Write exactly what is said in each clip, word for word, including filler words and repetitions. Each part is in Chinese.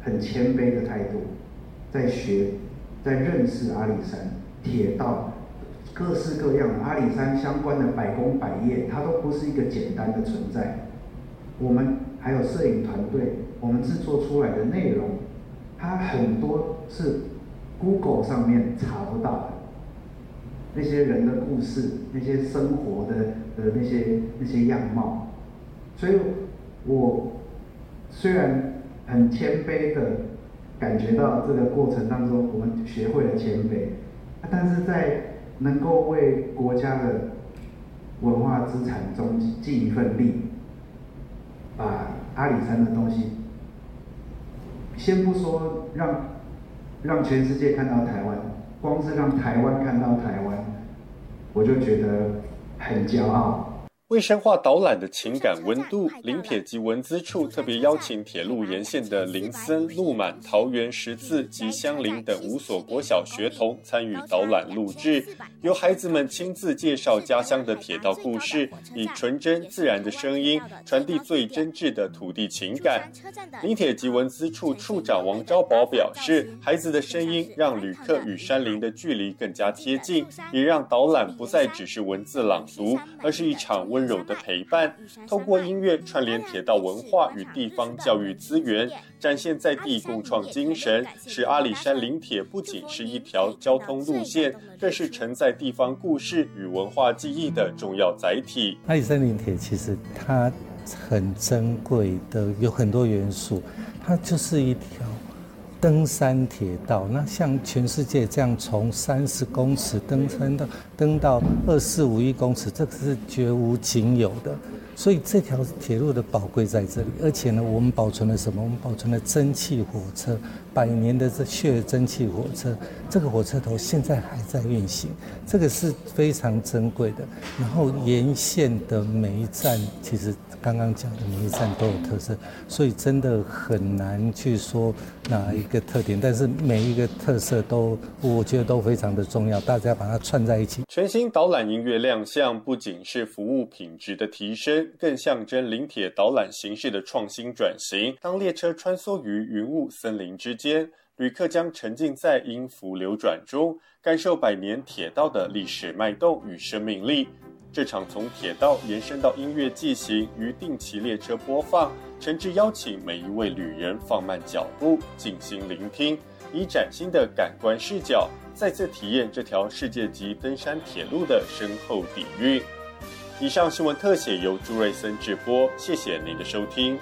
很谦卑的态度，在学，在认识阿里山铁道，各式各样的阿里山相关的百工百业，它都不是一个简单的存在。我们还有摄影团队，我们制作出来的内容，它很多是 Google 上面查不到的，那些人的故事，那些生活的的那些那些样貌，所以我虽然很谦卑的感觉到这个过程当中，我们学会了谦卑，但是在能够为国家的文化资产中尽一份力，把阿里山的东西，先不说让让全世界看到台湾，光是让台湾看到台湾，我就觉得很骄傲。 为深化导览的情感温度，林铁及文资处特别邀请铁路沿线的林森、鹿满、桃园、十字及香林等五所国小学童参与导览录制，由孩子们亲自介绍家乡的铁道故事，以纯真自然的声音传递最真挚的土地情感。林铁及文资处处长王昭宝表示，孩子的声音让旅客与山林的距离更加贴近，也让导览不再只是文字朗读，而是一场温柔的陪伴，透过音乐串联铁道文化与地方教育资源，展现在地共创精神，使阿里山林铁不仅是一条交通路线，更是承载地方故事与文化记忆的重要载体。 阿里山林铁其实它很珍贵的，有很多元素，它就是一条登山铁道。那像全世界这样从三十公尺登山到登到二四五一公尺，这个是绝无仅有的。所以这条铁路的宝贵在这里，而且呢，我们保存了什么？我们保存了蒸汽火车，百年的这血蒸汽火车，这个火车头现在还在运行，这个是非常珍贵的。然后沿线的每一站，其实刚刚讲的每一站都有特色，所以真的很难去说哪一个特点，但是每一个特色都，我觉得都非常的重要，大家把它串在一起。 全新导览音乐亮相，不仅是服务品质的提升，更象征林铁导览形式的创新转型。当列车穿梭于云雾森林之间，旅客将沉浸在音符流转中，感受百年铁道的历史脉动与生命力。这场从铁道延伸到音乐季行与定期列车播放，诚挚邀请每一位旅人放慢脚步，静心聆听，以崭新的感官视角，再次体验这条世界级登山铁路的深厚底蕴。以上新闻特写由朱瑞森制播，谢谢您的收听。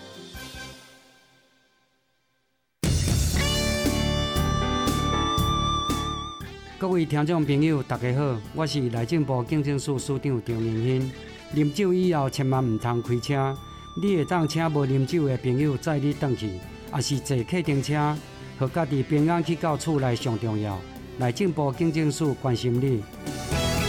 各位听众朋友，大家好，我是内政部警政署署长张仁兴。啉酒以后，千万唔通开车。你会当请无啉酒的朋友载你返去，也是坐客停车，和家己平安去到厝内上重要。内政部警政署关心你。